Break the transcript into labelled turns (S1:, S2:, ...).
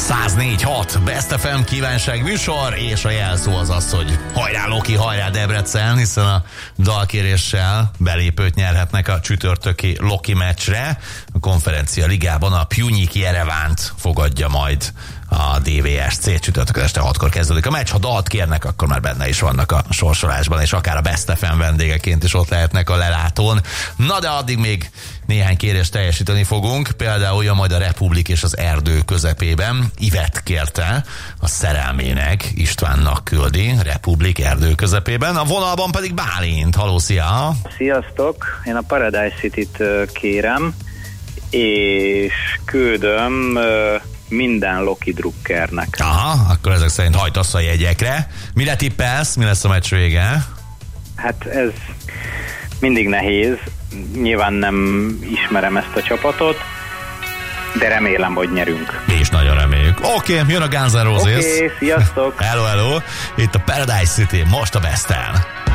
S1: 104.6 Best FM kívánság műsor, és a jelszó az, hogy hajrá Loki, hajrá Debrecen, hiszen a dalkéréssel belépőt nyerhetnek a csütörtöki Loki meccsre. A konferencia ligában a Pjunyik Jerevánt fogadja majd a DVSC. Csütörtökön este 6-kor kezdődik a meccs. Ha dalt kérnek, akkor már benne is vannak a sorsolásban, és akár a Best FM vendégeként is ott lehetnek a lelátón. Na de addig még néhány kérést teljesíteni fogunk. Például jön majd a Republik és az erdő közepében. Ivett kérte a szerelmének, Istvánnak küldi, Republik erdő közepében. A vonalban pedig Bálint. Halló, szia!
S2: Sziasztok! Én a Paradise City-t kérem, és küldöm minden Loki drukkernek.
S1: Aha, akkor ezek szerint hajtasz a jegyekre. Mire tippelsz? Mi lesz a meccs vége? Hát
S2: ez mindig nehéz. Nyilván nem ismerem ezt a csapatot, de remélem, hogy nyerünk.
S1: Mi is nagyon reméljük. Oké, jön a Guns N' Roses.
S2: Oké, sziasztok!
S1: Hello, hello! Itt a Paradise City, most a Best-en.